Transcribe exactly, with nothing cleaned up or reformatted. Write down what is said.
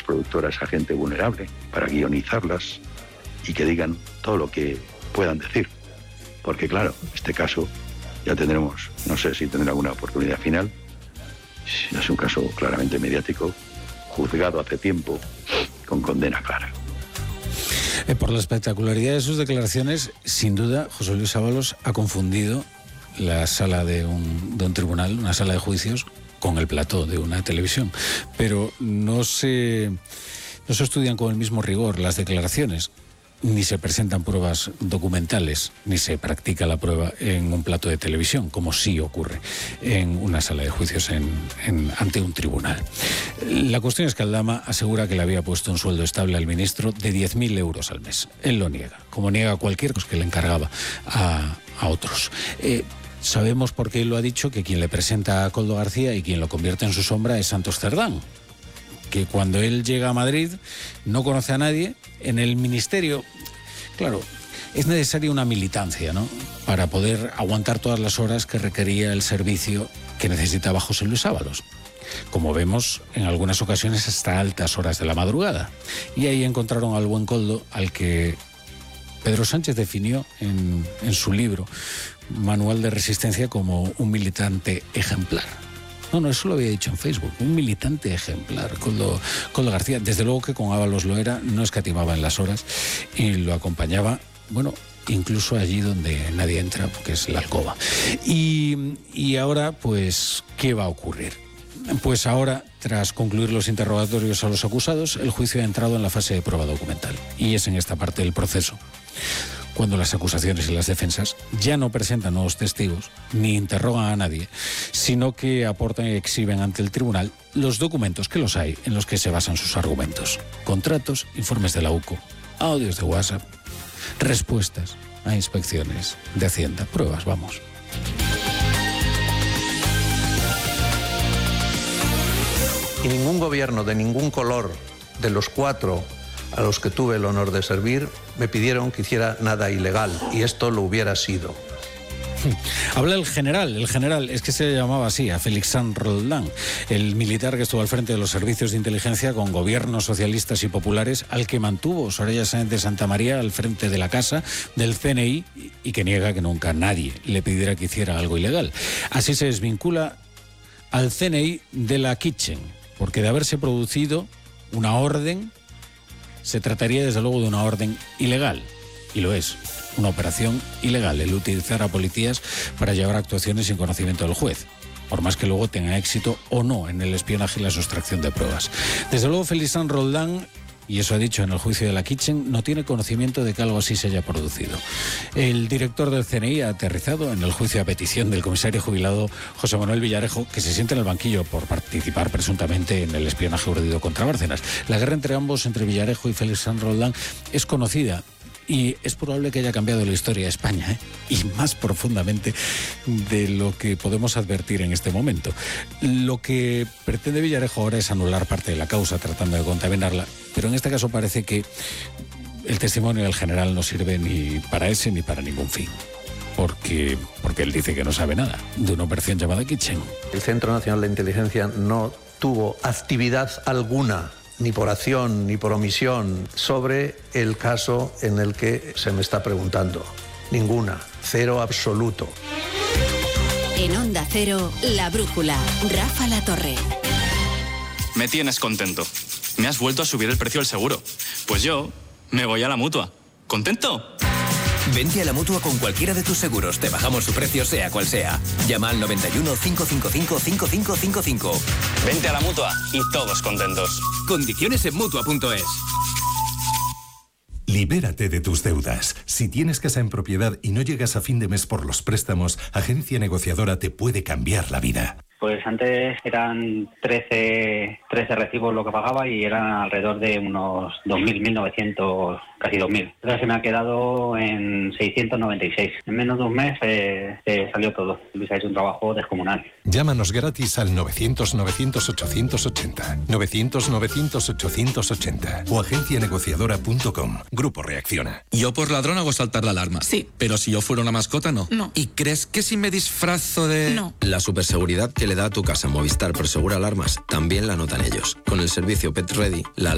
productoras a gente vulnerable, para guionizarlas y que digan todo lo que puedan decir. Porque claro, en este caso ya tendremos, no sé si tendrá alguna oportunidad final, es un caso claramente mediático, juzgado hace tiempo, con condena clara. Eh, por la espectacularidad de sus declaraciones, sin duda, José Luis Ábalos ha confundido la sala de un, de un tribunal, una sala de juicios, con el plató de una televisión. Pero no se, no se estudian con el mismo rigor las declaraciones, ni se presentan pruebas documentales, ni se practica la prueba en un plató de televisión, como sí ocurre en una sala de juicios en, en, ante un tribunal. La cuestión es que Aldama asegura que le había puesto un sueldo estable al ministro de diez mil euros al mes. Él lo niega, como niega cualquier cosa que le encargaba a, a otros. Eh, sabemos por qué él lo ha dicho, que quien le presenta a Koldo García y quien lo convierte en su sombra es Santos Cerdán, que cuando él llega a Madrid no conoce a nadie. En el ministerio, claro, es necesaria una militancia, ¿no?, para poder aguantar todas las horas que requería el servicio que necesitaba José Luis Ábalos. Como vemos, en algunas ocasiones hasta altas horas de la madrugada. Y ahí encontraron al buen Koldo, al que Pedro Sánchez definió en, en su libro Manual de Resistencia como un militante ejemplar. No, no, eso lo había dicho en Facebook, un militante ejemplar, Koldo, Koldo García. Desde luego que con Ábalos lo era, no escatimaba en las horas y lo acompañaba, bueno, incluso allí donde nadie entra, porque es la alcoba. Y, y ahora, pues, ¿qué va a ocurrir? Pues ahora, tras concluir los interrogatorios a los acusados, el juicio ha entrado en la fase de prueba documental. Y es en esta parte del proceso cuando las acusaciones y las defensas ya no presentan nuevos testigos ni interrogan a nadie, sino que aportan y exhiben ante el tribunal los documentos, que los hay, en los que se basan sus argumentos. Contratos, informes de la U C O, audios de WhatsApp, respuestas a inspecciones de Hacienda, pruebas, vamos. Y ningún gobierno de ningún color de los cuatro a los que tuve el honor de servir me pidieron que hiciera nada ilegal, y esto lo hubiera sido. Habla el general, el general, es que se llamaba así, a Félix Sanz Roldán, el militar que estuvo al frente de los servicios de inteligencia con gobiernos socialistas y populares, al que mantuvo Soraya Sáenz de Santa María al frente de la casa del C N I y que niega que nunca nadie le pidiera que hiciera algo ilegal. Así se desvincula al C N I de la Kitchen, porque de haberse producido una orden, se trataría desde luego de una orden ilegal, y lo es, una operación ilegal, el utilizar a policías para llevar actuaciones sin conocimiento del juez, por más que luego tenga éxito o no en el espionaje y la sustracción de pruebas. Desde luego Félix Sanz Roldán, y eso ha dicho en el juicio de la Kitchen, no tiene conocimiento de que algo así se haya producido. El director del C N I ha aterrizado en el juicio a petición del comisario jubilado José Manuel Villarejo, que se siente en el banquillo por participar presuntamente en el espionaje urdido contra Bárcenas. La guerra entre ambos, entre Villarejo y Félix Sanz Roldán, es conocida. Y es probable que haya cambiado la historia de España, ¿eh? Y más profundamente de lo que podemos advertir en este momento. Lo que pretende Villarejo ahora es anular parte de la causa, tratando de contaminarla, pero en este caso parece que el testimonio del general no sirve ni para ese ni para ningún fin. Porque, porque él dice que no sabe nada de una operación llamada Kitchen. El Centro Nacional de Inteligencia no tuvo actividad alguna, ni por acción ni por omisión, sobre el caso en el que se me está preguntando. Ninguna. Cero absoluto. En Onda Cero, La Brújula. Rafa Latorre. Me tienes contento. Me has vuelto a subir el precio del seguro. Pues yo me voy a la Mutua. ¿Contento? Vente a la Mutua con cualquiera de tus seguros. Te bajamos su precio, sea cual sea. Llama al noventa y uno, cinco cinco cinco, cinco cinco cinco cinco. Vente a la Mutua y todos contentos. Condiciones en Mutua punto es. Libérate de tus deudas. Si tienes casa en propiedad y no llegas a fin de mes por los préstamos, Agencia Negociadora te puede cambiar la vida. Pues antes eran trece, trece recibos lo que pagaba y eran alrededor de unos dos mil, mil novecientos, casi dos mil. Ahora se me ha quedado en seiscientos noventa y seis. En menos de un mes eh, eh, salió todo. Luis ha hecho un trabajo descomunal. Llámanos gratis al novecientos, novecientos, ochocientos ochenta. novecientos, novecientos, ochocientos ochenta. O agencia negociadora punto com. Grupo Reacciona. Yo por ladrón hago saltar la alarma. Sí. Pero si yo fuera una mascota, no. No. ¿Y crees que si me disfrazo de...? No. La superseguridad que le da a tu casa Movistar Prosegura Alarmas también la notan ellos. Con el servicio Pet Ready, la